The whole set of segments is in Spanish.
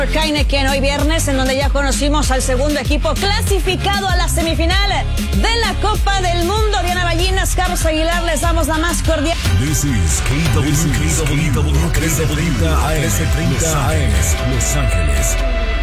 Heineken hoy viernes, en donde ya conocimos al segundo equipo clasificado a la semifinal de la Copa del Mundo. Diana Ballinas, Carlos Aguilar, les damos la más cordial. This is KWKW 1330 AM, Los Ángeles.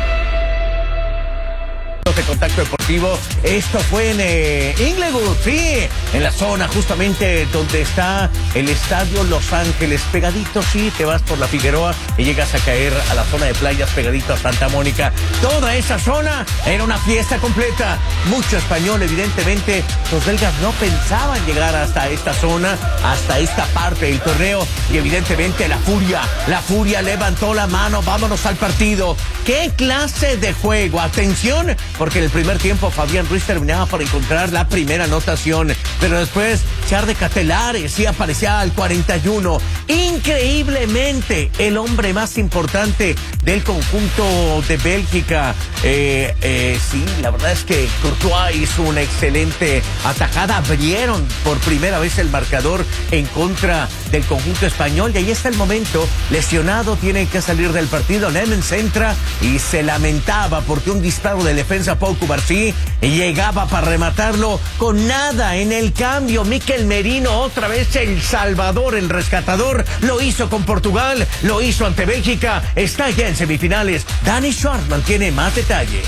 De Contacto Deportivo, esto fue en Inglewood, sí, en la zona justamente donde está el estadio Los Ángeles, pegadito, sí, te vas por la Figueroa y llegas a caer a la zona de playas, pegadito a Santa Mónica. Toda esa zona era una fiesta completa, mucho español, evidentemente. Los belgas no pensaban llegar hasta esta zona, hasta esta parte del torneo, y evidentemente la furia levantó la mano. Vámonos al partido. ¿Qué clase de juego? Atención, porque en el primer tiempo Fabián Ruiz terminaba por encontrar la primera anotación, pero después Charde Catelares sí aparecía al 41. Increíblemente, el hombre más importante del conjunto de Bélgica. Sí, la verdad es que Courtois hizo una excelente atajada. Abrieron por primera vez el marcador en contra del conjunto español, y ahí está el momento. Lesionado, tiene que salir del partido. Nemens entra y se lamentaba porque un disparo de defensa Pau Cubarsí llegaba para rematarlo con nada. En el cambio, Mikel Merino, otra vez el salvador, el rescatador, lo hizo con Portugal, lo hizo ante Bélgica, está ya en semifinales. Dani Schwartzman tiene más detalles.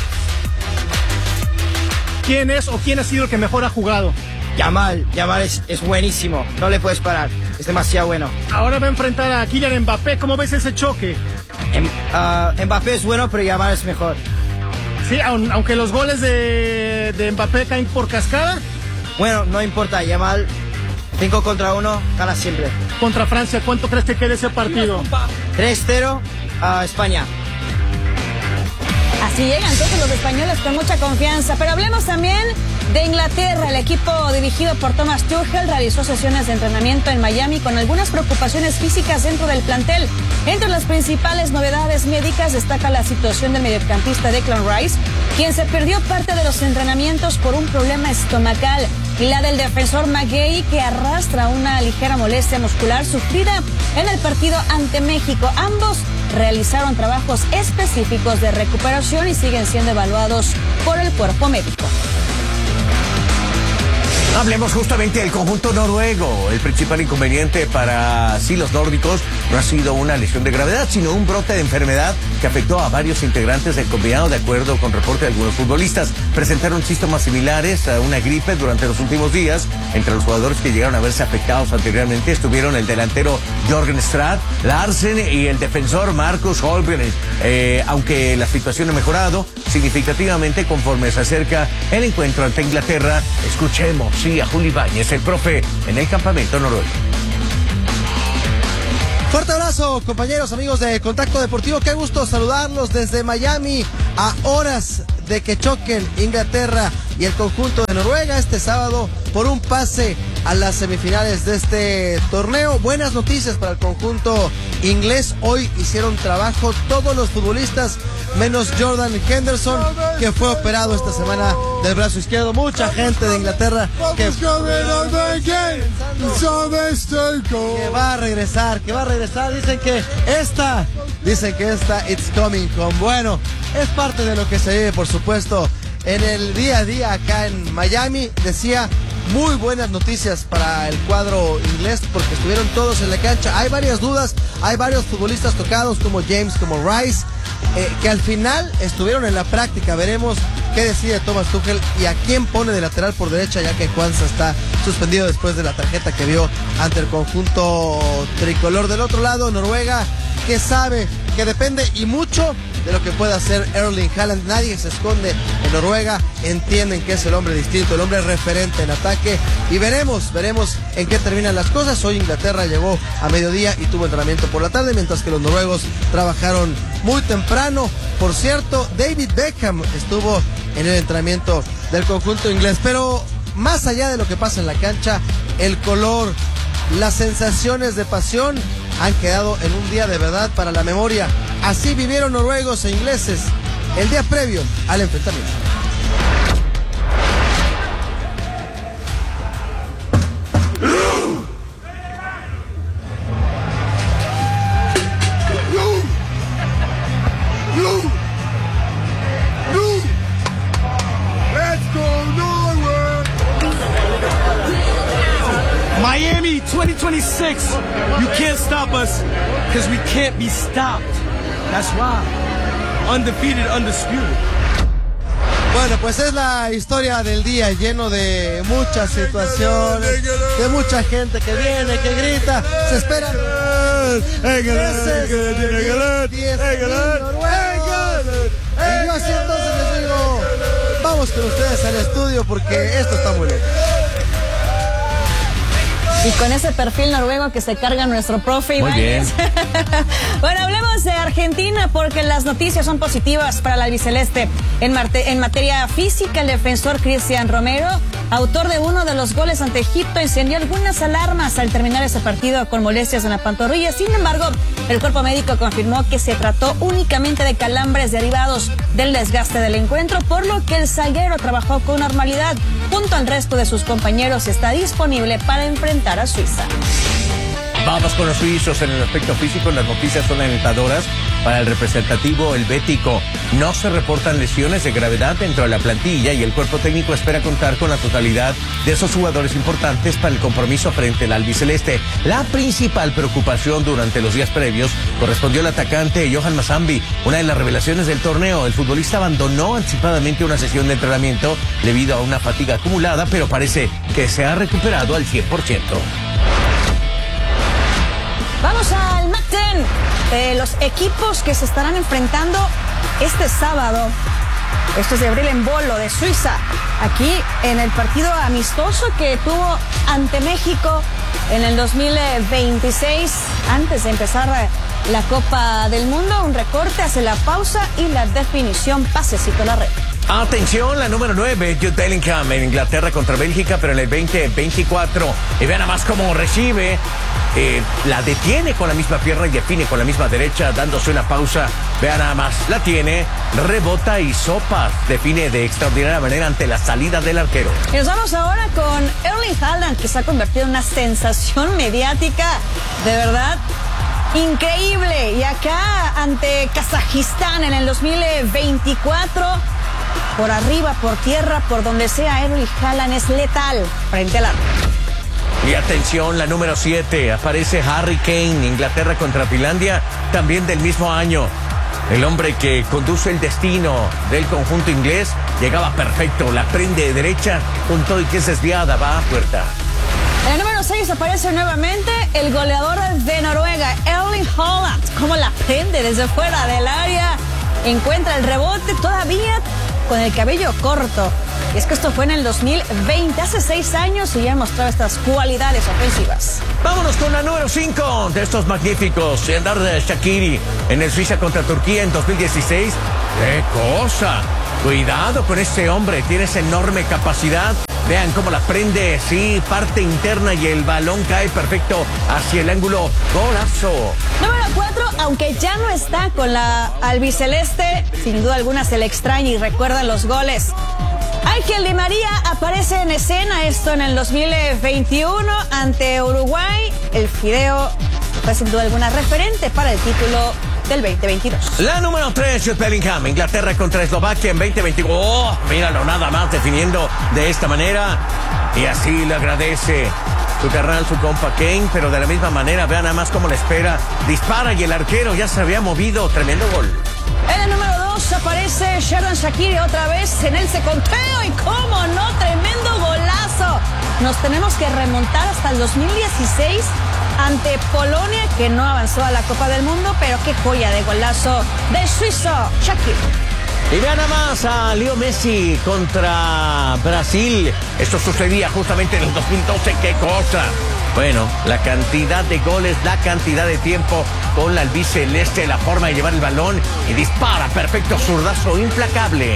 ¿Quién es o quién ha sido el que mejor ha jugado? Yamal es buenísimo, no le puedes parar, es demasiado bueno. Ahora va a enfrentar a Kylian Mbappé, ¿cómo ves ese choque? Mbappé es bueno, pero Yamal es mejor. Sí, aunque los goles de Mbappé caen por cascada. Bueno, no importa, Yamal 5 contra 1, gana siempre. Contra Francia, ¿cuánto crees que quede ese partido? 3-0 a España. Así llegan todos los españoles con mucha confianza, pero hablemos también de Inglaterra. El equipo dirigido por Thomas Tuchel realizó sesiones de entrenamiento en Miami con algunas preocupaciones físicas dentro del plantel. Entre las principales novedades médicas destaca la situación del mediocampista Declan Rice, quien se perdió parte de los entrenamientos por un problema estomacal, y la del defensor McGahey, que arrastra una ligera molestia muscular sufrida en el partido ante México. Ambos realizaron trabajos específicos de recuperación y siguen siendo evaluados por el cuerpo médico. Hablemos justamente del conjunto noruego. El principal inconveniente para los nórdicos no ha sido una lesión de gravedad, sino un brote de enfermedad que afectó a varios integrantes del combinado. De acuerdo con reporte de algunos futbolistas, presentaron síntomas similares a una gripe durante los últimos días. Entre los jugadores que llegaron a verse afectados anteriormente estuvieron el delantero Jørgen Strand Larsen y el defensor Marcus Holmgren. Aunque la situación ha mejorado significativamente conforme se acerca el encuentro ante Inglaterra. Escuchemos, a Juli Ibáñez, el profe, en el campamento noruego. Fuerte abrazo, compañeros, amigos de Contacto Deportivo. Qué gusto saludarlos desde Miami, a horas de que choquen Inglaterra y el conjunto de Noruega este sábado por un pase a las semifinales de este torneo. Buenas noticias para el conjunto inglés. Hoy hicieron trabajo todos los futbolistas, menos Jordan Henderson, que fue operado esta semana del brazo izquierdo. Mucha gente de Inglaterra que va a regresar. Dicen que esta It's Coming Home. Bueno, es parte de lo que se vive, por supuesto, en el día a día acá en Miami. Decía, muy buenas noticias para el cuadro inglés porque estuvieron todos en la cancha. Hay varias dudas, hay varios futbolistas tocados como James, como Rice, que al final estuvieron en la práctica. Veremos qué decide Thomas Tuchel y a quién pone de lateral por derecha, ya que Juanza está suspendido después de la tarjeta que vio ante el conjunto tricolor. Del otro lado, Noruega, que sabe que depende y mucho de lo que pueda hacer Erling Haaland. Nadie se esconde en Noruega, entienden que es el hombre distinto, el hombre referente en ataque, y veremos en qué terminan las cosas. Hoy Inglaterra llegó a mediodía y tuvo entrenamiento por la tarde, mientras que los noruegos trabajaron muy temprano. Por cierto, David Beckham estuvo en el entrenamiento del conjunto inglés. Pero más allá de lo que pasa en la cancha, el color, las sensaciones de pasión han quedado en un día de verdad para la memoria. Así vivieron noruegos e ingleses el día previo al enfrentamiento. 2026, you can't stop us because we can't be stopped. That's why. Undefeated, undisputed. Bueno, pues es la historia del día, lleno de muchas situaciones, de mucha gente que viene, que grita, se esperan 10,000 noruegos. Y yo así entonces les digo, vamos con ustedes al estudio porque esto está muy lejos. Y con ese perfil noruego que se carga nuestro profe Ibáñez. Muy bien. Bueno, hablemos de Argentina porque las noticias son positivas para la albiceleste. En materia física, el defensor Cristian Romero, autor de uno de los goles ante Egipto, encendió algunas alarmas al terminar ese partido con molestias en la pantorrilla. Sin embargo, el cuerpo médico confirmó que se trató únicamente de calambres derivados del desgaste del encuentro, por lo que el zaguero trabajó con normalidad junto al resto de sus compañeros y está disponible para enfrentar a Suiza. Vamos con los suizos en el aspecto físico. Las noticias son alentadoras para el representativo helvético. No se reportan lesiones de gravedad dentro de la plantilla y el cuerpo técnico espera contar con la totalidad de esos jugadores importantes para el compromiso frente al albiceleste. La principal preocupación durante los días previos correspondió al atacante Johan Mazambi, una de las revelaciones del torneo. El futbolista abandonó anticipadamente una sesión de entrenamiento debido a una fatiga acumulada, pero parece que se ha recuperado al 100%. Vamos al MAC-10, los equipos que se estarán enfrentando este sábado. Esto es de Abril en Bolo, de Suiza, aquí en el partido amistoso que tuvo ante México en el 2026, antes de empezar la Copa del Mundo. Un recorte, hace la pausa y la definición, pasecito a la red. Atención, la número 9, Jude Bellingham en Inglaterra contra Bélgica, pero en el 2024. Y vean nada más cómo recibe. La detiene con la misma pierna y define con la misma derecha, dándose una pausa. Vean nada más, la tiene, rebota y sopas. Define de extraordinaria manera ante la salida del arquero. Y nos vamos ahora con Erling Haaland, que se ha convertido en una sensación mediática, de verdad, increíble. Y acá ante Kazajistán en el 2024, por arriba, por tierra, por donde sea, Erling Haaland es letal frente al arco. Y atención, la número 7, aparece Harry Kane, Inglaterra contra Finlandia, también del mismo año. El hombre que conduce el destino del conjunto inglés llegaba perfecto, la prende de derecha, con todo y que es desviada, va a puerta. En el número 6 aparece nuevamente el goleador de Noruega, Erling Haaland. Como la prende desde fuera del área, encuentra el rebote todavía con el cabello corto. Y es que esto fue en el 2020, hace 6 años, y ya ha mostrado estas cualidades ofensivas. Vámonos con la número 5 de estos magníficos. Serdar Shaqiri en el Suiza contra Turquía en 2016. ¡Qué cosa! Cuidado con este hombre, tiene esa enorme capacidad. Vean cómo la prende, sí, parte interna y el balón cae perfecto hacia el ángulo. ¡Golazo! Número 4, aunque ya no está con la albiceleste, sin duda alguna se le extraña y recuerda los goles. Ángel Di María aparece en escena, esto en el 2021 ante Uruguay. El Fideo fue sin duda alguna referente para el título del 2022. La número 3, Jude Bellingham, Inglaterra contra Eslovaquia en 2021. ¡Oh! Míralo nada más definiendo de esta manera. Y así le agradece su carnal, su compa Kane, pero de la misma manera, vean nada más cómo le espera. Dispara y el arquero ya se había movido. Tremendo gol. En el número 2 aparece Xherdan Shaqiri otra vez en el conteo. Y cómo no, tremendo golazo. Nos tenemos que remontar hasta el 2016 ante Polonia, que no avanzó a la Copa del Mundo, pero qué joya de golazo del suizo Shaqiri. Y vean nada más a Leo Messi contra Brasil. Esto sucedía justamente en el 2012. ¡Qué cosa! Bueno, la cantidad de goles, la cantidad de tiempo con la albiceleste, la forma de llevar el balón y dispara. Perfecto zurdazo, implacable.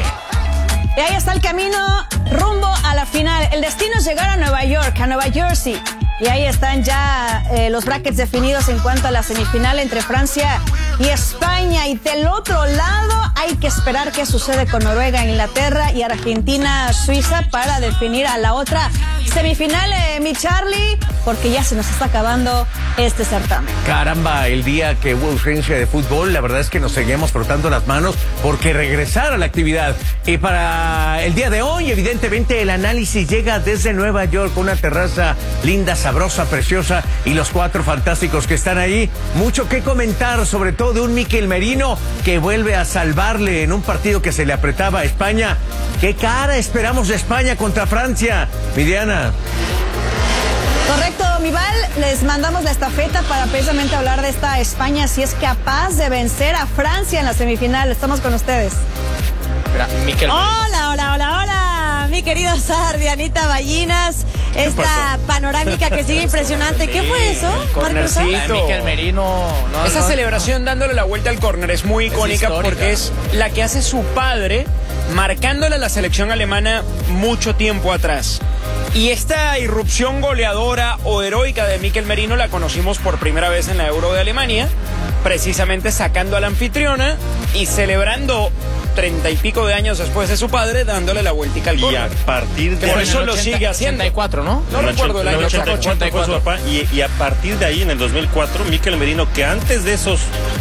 Y ahí está el camino rumbo a la final. El destino es llegar a Nueva York, a Nueva Jersey. Y ahí están ya los brackets definidos en cuanto a la semifinal entre Francia y España. Y del otro lado hay que esperar qué sucede con Noruega, Inglaterra y Argentina, Suiza para definir a la otra semifinal. Mi Charlie, porque ya se nos está acabando este certamen. Caramba, el día que hubo ausencia de fútbol, la verdad es que nos seguimos frotando las manos porque regresar a la actividad. Y para el día de hoy, evidentemente, el análisis llega desde Nueva York con una terraza linda, sabrosa, preciosa y los 4 fantásticos que están ahí. Mucho que comentar, sobre todo de un Mikel Merino que vuelve a salvarle en un partido que se le apretaba a España. ¿Qué cara esperamos de España contra Francia, Viviana? Correcto, Mival, les mandamos la estafeta para precisamente hablar de esta España, si es capaz de vencer a Francia en la semifinal. Estamos con ustedes. Hola, mi querido Sar, Dianita Ballinas. Esta panorámica que sigue impresionante. ¿Qué fue eso? Cornercito. Mikel Merino. Esa celebración dándole la vuelta al córner es muy icónica porque es la que hace su padre marcándole a la selección alemana mucho tiempo atrás. Y esta irrupción goleadora o heroica de Mikel Merino la conocimos por primera vez en la Euro de Alemania, precisamente sacando a la anfitriona y celebrando 30 y pico de años después de su padre, dándole la vueltica al córner. Y a partir de... Por eso lo sigue haciendo. 84, ¿no? No recuerdo el año. 84 fue su papá, y a partir de ahí, en el 2004, Mikel Merino, que antes de esos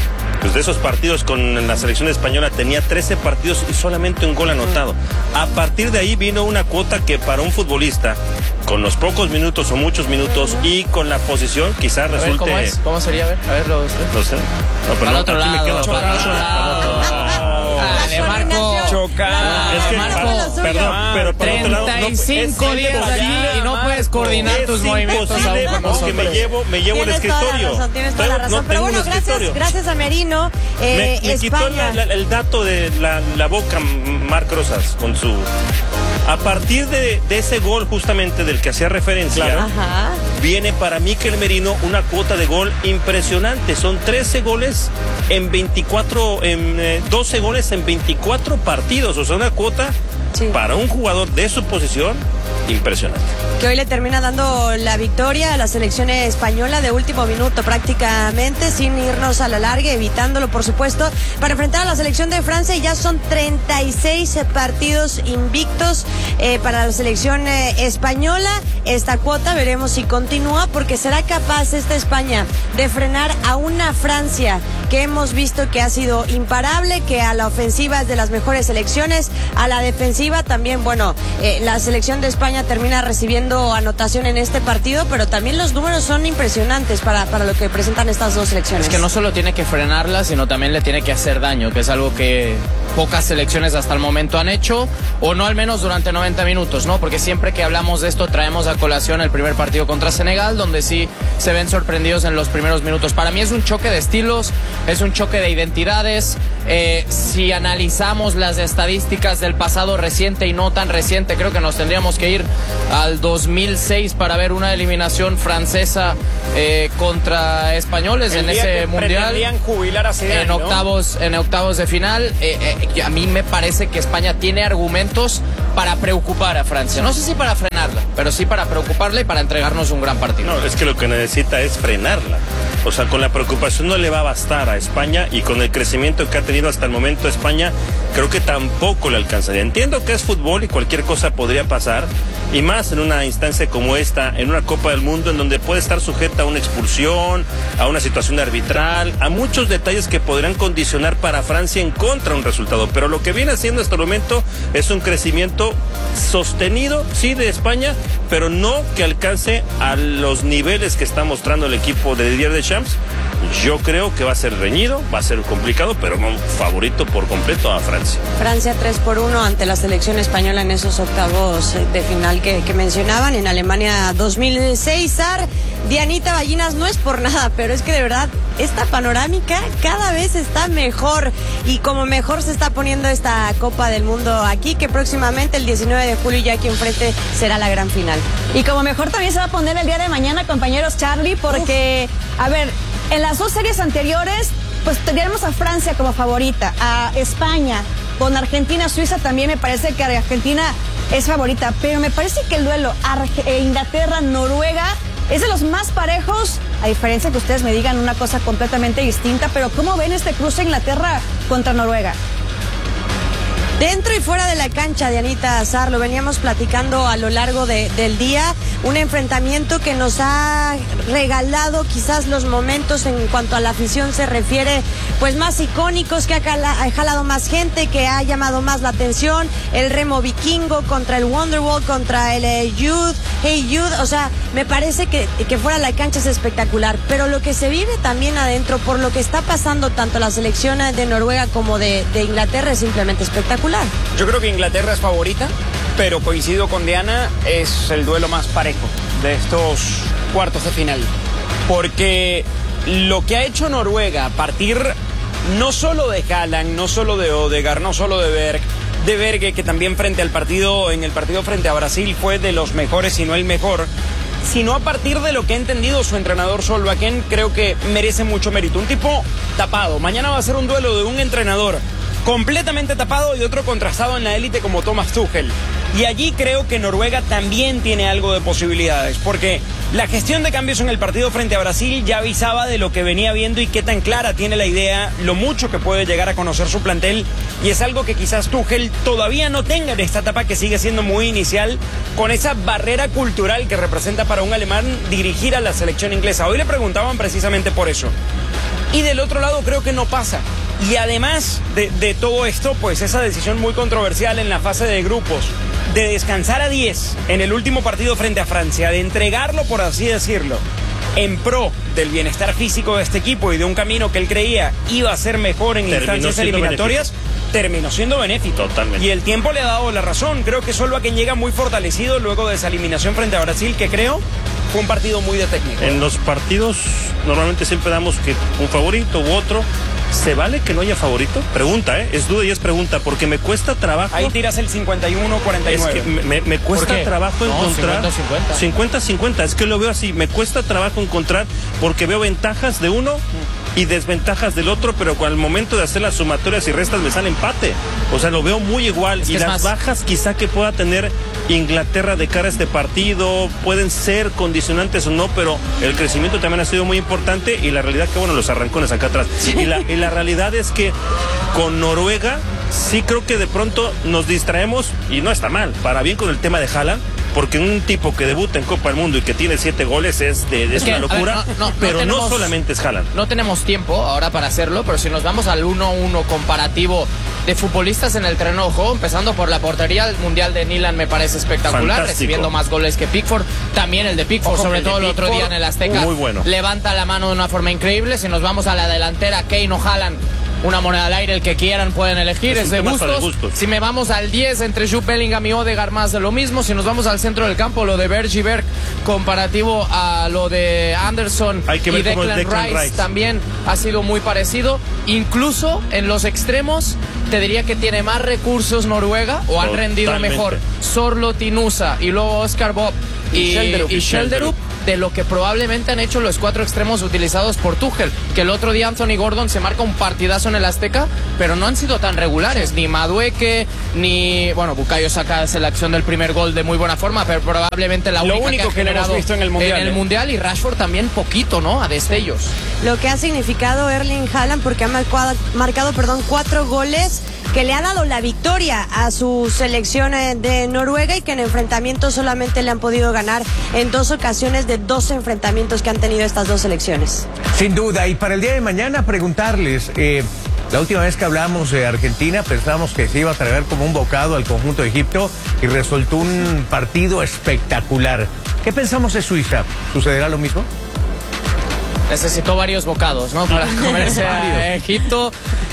partidos con la selección española tenía 13 partidos y solamente un gol anotado. A partir de ahí vino una cuota que para un futbolista, con los pocos minutos o muchos minutos y con la posición, quizás resulte... ¿Cómo es? ¿Cómo sería? A ver, lo No sé. No, pero al otro aquí me lado. quedo Para el otro lado. Dale, Marco. Chocado. Es que, perdón, pero por otro lado, 35 días allí y no puedes coordinar tus movimientos imposible, aún con porque me nosotros. llevo el escritorio. Tienes toda la razón. No Pero tengo bueno, un escritorio. gracias a Merino. Me quitó el dato de la boca Marc Rosas con su... A partir de ese gol justamente del que hacía referencia, viene para Mikel Merino una cuota de gol impresionante. Son 13 goles en 24, 12 goles en 24 partidos. O sea, una cuota para un jugador de su posición impresionante. Que hoy le termina dando la victoria a la selección española de último minuto prácticamente, sin irnos a la larga, evitándolo por supuesto, para enfrentar a la selección de Francia. Y ya son 36 partidos invictos para la selección española. Esta cuota veremos si continúa, porque será capaz esta España de frenar a una Francia que hemos visto que ha sido imparable, que a la ofensiva es de las mejores selecciones, a la defensiva también. Bueno, la selección de España termina recibiendo anotación en este partido, pero también los números son impresionantes para lo que presentan estas dos selecciones. Es que no solo tiene que frenarla, sino también le tiene que hacer daño, que es algo que pocas selecciones hasta el momento han hecho, o no al menos durante 90 minutos, ¿no? Porque siempre que hablamos de esto traemos a colación el primer partido contra Senegal, donde sí se ven sorprendidos en los primeros minutos. Para mí es un choque de estilos, es un choque de identidades. Si analizamos las estadísticas del pasado reciente y no tan reciente, creo que nos tendríamos que ir al 2006 para ver una eliminación francesa contra españoles en ese mundial, jubilar a Zidane, en octavos de final. A mí me parece que España tiene argumentos para preocupar a Francia. No sé si para frenarla, pero sí para preocuparla y para entregarnos un gran partido. No, es que lo que necesita es frenarla. O sea, con la preocupación no le va a bastar a España, y con el crecimiento que ha tenido hasta el momento España, creo que tampoco le alcanzaría. Entiendo que es fútbol y cualquier cosa podría pasar, y más en una instancia como esta, en una Copa del Mundo, en donde puede estar sujeta a una expulsión, a una situación arbitral, a muchos detalles que podrían condicionar para Francia en contra un resultado. Pero lo que viene haciendo hasta el momento es un crecimiento sostenido, sí, de España, pero no que alcance a los niveles que está mostrando el equipo de Didier Deschamps. Yo creo que va a ser reñido, va a ser complicado, pero un favorito por completo a Francia. Francia 3-1 ante la selección española en esos octavos de final que mencionaban en Alemania 2006. Dianita Ballinas, no es por nada, pero es que de verdad esta panorámica cada vez está mejor, y como mejor se está poniendo esta Copa del Mundo aquí, que próximamente el 19 de julio ya aquí enfrente será la gran final. Y como mejor también se va a poner el día de mañana, compañeros, Charlie, porque, a ver, en las dos series anteriores, pues teníamos a Francia como favorita, a España, con Argentina, Suiza también me parece que Argentina es favorita, pero me parece que el duelo Inglaterra-Noruega es de los más parejos, a diferencia que ustedes me digan una cosa completamente distinta. Pero ¿cómo ven este cruce Inglaterra contra Noruega? Dentro y fuera de la cancha, Dianita Azar, lo veníamos platicando a lo largo del día, un enfrentamiento que nos ha regalado quizás los momentos en cuanto a la afición se refiere, pues más icónicos, que ha jalado más gente, que ha llamado más la atención, el remo vikingo contra el Wonderwall, contra el Hey Youth, o sea, me parece que fuera de la cancha es espectacular, pero lo que se vive también adentro, por lo que está pasando tanto la selección de Noruega como de Inglaterra, es simplemente espectacular. Yo creo que Inglaterra es favorita, pero coincido con Diana, es el duelo más parejo de estos cuartos de final. Porque lo que ha hecho Noruega a partir no solo de Haaland, no solo de Odegaard, no solo de Berge, que también en el partido frente a Brasil fue de los mejores, si no el mejor, sino a partir de lo que ha entendido su entrenador Solbakken, creo que merece mucho mérito. Un tipo tapado. Mañana va a ser un duelo de un entrenador completamente tapado y otro contrastado en la élite como Thomas Tuchel. Y allí creo que Noruega también tiene algo de posibilidades, porque la gestión de cambios en el partido frente a Brasil ya avisaba de lo que venía viendo y qué tan clara tiene la idea, lo mucho que puede llegar a conocer su plantel, y es algo que quizás Tuchel todavía no tenga en esta etapa que sigue siendo muy inicial, con esa barrera cultural que representa para un alemán dirigir a la selección inglesa. Hoy le preguntaban precisamente por eso. Y del otro lado creo que no pasa. Y además de todo esto, pues esa decisión muy controversial en la fase de grupos, de descansar a 10 en el último partido frente a Francia, de entregarlo, por así decirlo, en pro del bienestar físico de este equipo y de un camino que él creía iba a ser mejor en instancias eliminatorias, terminó siendo benéfico. Totalmente. Y el tiempo le ha dado la razón. Creo que Solbakken llega muy fortalecido luego de esa eliminación frente a Brasil, que creo fue un partido muy de técnico. En los partidos normalmente siempre damos que un favorito u otro. ¿Se vale que no haya favorito? Pregunta, es duda y es pregunta, porque me cuesta trabajo. Ahí tiras el 51-49. Es que me cuesta trabajo encontrar 50-50. Es que lo veo así, me cuesta trabajo encontrar, porque veo ventajas de uno y desventajas del otro, pero al momento de hacer las sumatorias y restas me sale empate. O sea, lo veo muy igual. Y las bajas quizá que pueda tener Inglaterra de cara a este partido pueden ser condicionantes o no, pero el crecimiento también ha sido muy importante, y la realidad que, bueno, los arrancones acá atrás. Sí. Y la realidad es que con Noruega sí creo que de pronto nos distraemos, y no está mal, para bien, con el tema de Haaland, porque un tipo que debuta en Copa del Mundo y que tiene 7 goles es una locura, pero no solamente es Haaland. No tenemos tiempo ahora para hacerlo, pero si nos vamos al 1-1 comparativo de futbolistas en el terreno de juego, empezando por la portería, el Mundial de Nyland me parece espectacular, fantástico, recibiendo más goles que Pickford, también el de Pickford, sobre todo el otro día en el Azteca, muy bueno, levanta la mano de una forma increíble. Si nos vamos a la delantera, Kane o Haaland, una moneda al aire, el que quieran pueden elegir, es de gustos. Si me vamos al 10, entre Jude Bellingham y Odegaard, más de lo mismo. Si nos vamos al centro del campo, lo de Berge y Berg, comparativo a lo de Anderson y Declan Rice, también ha sido muy parecido. Incluso en los extremos, te diría que tiene más recursos Noruega, o han rendido mejor Sorloth y Nusa, y luego Oscar Bob y Schelderup, de lo que probablemente han hecho los 4 extremos utilizados por Tuchel, que el otro día Anthony Gordon se marca un partidazo en el Azteca, pero no han sido tan regulares, ni Madueke, ni, bueno, Bukayo Saka hace la acción del primer gol de muy buena forma, pero probablemente la única que ha generado visto en el Mundial, y Rashford también poquito, ¿no? A destellos. Lo que ha significado Erling Haaland, porque ha marcado 4 goles, que le ha dado la victoria a su selección de Noruega, y que en enfrentamientos solamente le han podido ganar en 2 ocasiones de 12 enfrentamientos que han tenido estas 2 selecciones. Sin duda, y para el día de mañana preguntarles, la última vez que hablamos de Argentina pensábamos que se iba a traer como un bocado al conjunto de Egipto, y resultó un partido espectacular. ¿Qué pensamos de Suiza? ¿Sucederá lo mismo? Necesitó varios bocados, ¿no? Para comerse a Egipto.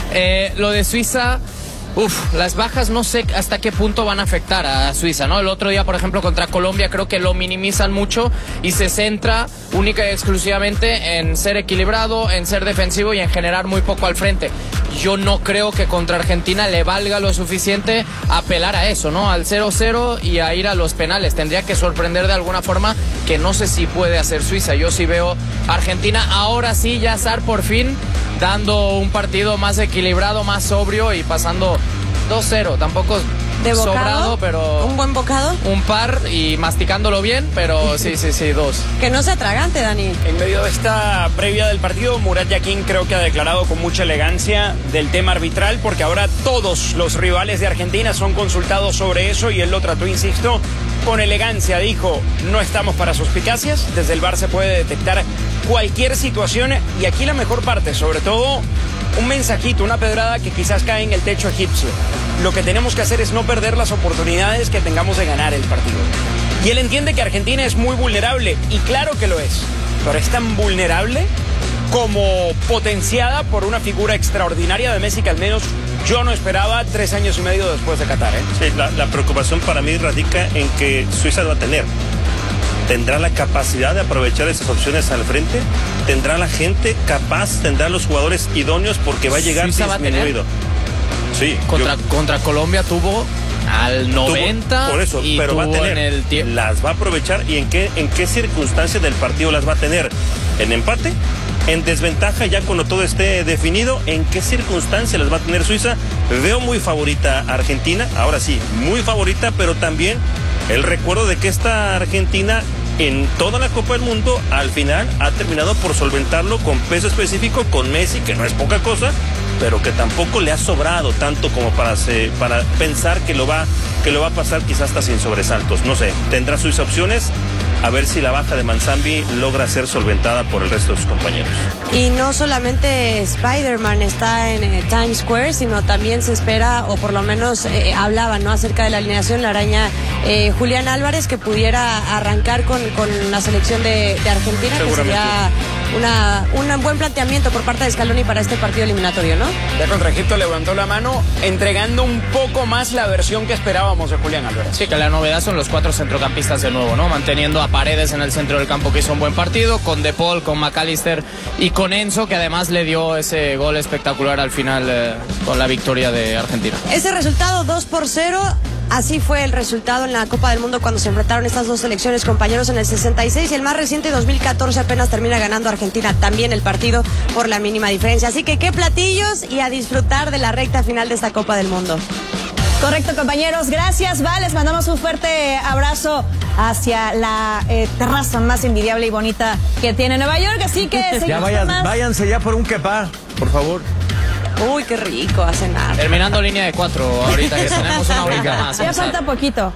Lo de Suiza, las bajas no sé hasta qué punto van a afectar a Suiza, ¿no? El otro día, por ejemplo, contra Colombia, creo que lo minimizan mucho y se centra única y exclusivamente en ser equilibrado, en ser defensivo y en generar muy poco al frente. Yo no creo que contra Argentina le valga lo suficiente apelar a eso, ¿no? Al 0-0 y a ir a los penales. Tendría que sorprender de alguna forma, que no sé si puede hacer Suiza. Yo sí veo a Argentina, ahora sí, ya Sar por fin dando un partido más equilibrado, más sobrio y pasando 2-0. Tampoco ¿De bocado? Sobrado, pero... ¿Un buen bocado? Un par y masticándolo bien, pero sí, 2. Que no se atragante, Dani. En medio de esta previa del partido, Murat Yakin creo que ha declarado con mucha elegancia del tema arbitral, porque ahora todos los rivales de Argentina son consultados sobre eso y él lo trató, insisto, con elegancia. Dijo, no estamos para suspicacias, desde el VAR se puede detectar cualquier situación y aquí la mejor parte, sobre todo un mensajito, una pedrada que quizás cae en el techo egipcio. Lo que tenemos que hacer es no perder las oportunidades que tengamos de ganar el partido. Y él entiende que Argentina es muy vulnerable, y claro que lo es, pero es tan vulnerable como potenciada por una figura extraordinaria de Messi que al menos yo no esperaba 3 años y medio después de Qatar. Sí, la preocupación para mí radica en que Suiza lo va a tener. ¿Tendrá la capacidad de aprovechar esas opciones al frente? ¿Tendrá la gente capaz? ¿Tendrá los jugadores idóneos? Porque va a llegar disminuido. Sí, contra Colombia tuvo al 90 por eso, y pero va a tener, las va a aprovechar. ¿Y en qué circunstancias del partido las va a tener? ¿En empate? ¿En desventaja ya cuando todo esté definido? ¿En qué circunstancias las va a tener Suiza? Veo muy favorita a Argentina, ahora sí, muy favorita, pero también el recuerdo de que esta Argentina en toda la Copa del Mundo al final ha terminado por solventarlo con peso específico, con Messi, que no es poca cosa, pero que tampoco le ha sobrado tanto como para pensar que lo va a pasar quizás hasta sin sobresaltos. No sé, tendrá sus opciones, a ver si la baja de Manzambi logra ser solventada por el resto de sus compañeros. Y no solamente Spider-Man está en Times Square, sino también se espera, o por lo menos hablaba, ¿no?, acerca de la alineación, la araña Julián Álvarez, que pudiera arrancar con la selección de Argentina, que sería un buen planteamiento por parte de Scaloni para este partido eliminatorio, ¿no? Ya contra Egipto levantó la mano, entregando un poco más la versión que esperábamos de Julián Álvarez. Sí, que la novedad son los 4 centrocampistas de nuevo, ¿no? Manteniendo a Paredes en el centro del campo, que hizo un buen partido, con De Paul, con McAllister y con Enzo, que además le dio ese gol espectacular al final con la victoria de Argentina. Ese resultado 2-0. Así fue el resultado en la Copa del Mundo cuando se enfrentaron estas dos selecciones, compañeros, en el 66, y el más reciente 2014 apenas termina ganando Argentina también el partido por la mínima diferencia. Así que qué platillos, y a disfrutar de la recta final de esta Copa del Mundo. Correcto, compañeros, gracias, les mandamos un fuerte abrazo hacia la terraza más envidiable y bonita que tiene Nueva York, así que ya váyanse ya por un kebab, por favor. Uy, qué rico, a cenar. Terminando línea de 4 ahorita, que tenemos una horita más. Ya falta poquito.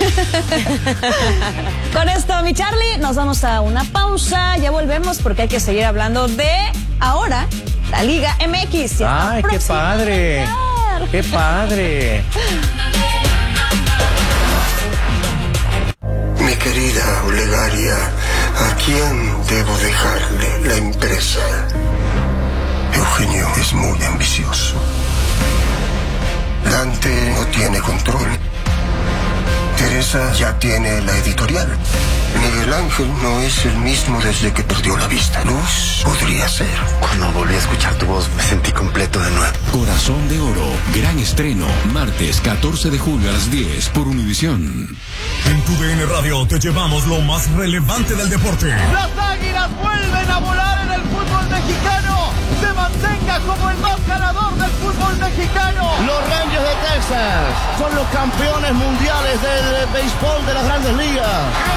Con esto, mi Charlie, nos vamos a una pausa. Ya volvemos porque hay que seguir hablando de, ahora, la Liga MX. ¡Ay, qué padre! ¡Qué padre! Mi querida Olegaria, ¿a quién debo dejarle la empresa? Eugenio es muy ambicioso. Dante no tiene control. Teresa ya tiene la editorial. Miguel Ángel no es el mismo desde que perdió la vista. Luz podría ser. Cuando volví a escuchar tu voz me sentí completo de nuevo. Corazón de Oro, gran estreno, martes 14 de julio a las 10 por Univisión. En tu DN Radio te llevamos lo más relevante del deporte. Las Águilas vuelven a volar en el fútbol mexicano. Se mantenga como el más ganador del fútbol mexicano. Los Rangers de Texas son los campeones mundiales del béisbol de las Grandes Ligas.